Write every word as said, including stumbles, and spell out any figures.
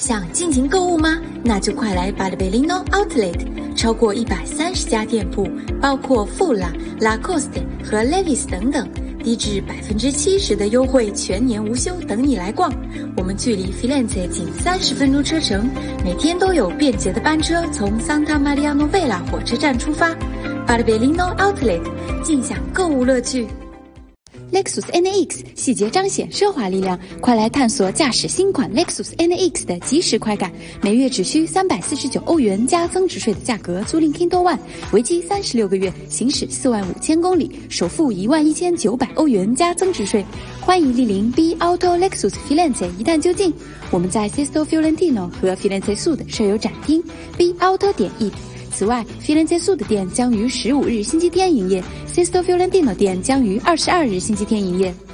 想尽情购物吗？那就快来 Bartolino Outlet， 超过一百三十家店铺，包括富拉、Lacoste 和 Levi's 等等，低至百分之七十的优惠，全年无休，等你来逛。我们距离 Firenze 仅三十分钟车程，每天都有便捷的班车从 Santa Maria Novella 火车站出发。Bartolino Outlet， 尽享购物乐趣。Lexus N A X 细节彰显奢华力量，快来探索驾驶新款 Lexus N A X 的即时快感。每月只需三百四十九欧元加增值税的价格租赁 Kindle One， 为期三十六个月，行驶四万五千公里，首付一万一千九百欧元加增值税。欢迎莅临 B Auto Lexus Firenze 一探究竟。我们在 Sesto Fiorentino 和 Firenze Sud 设有展厅 B Auto 点 E。此外 ，Firenze Sud 店将于十五日星期天营业 ，Sesto Fiorentino 店将于二十二日星期天营业。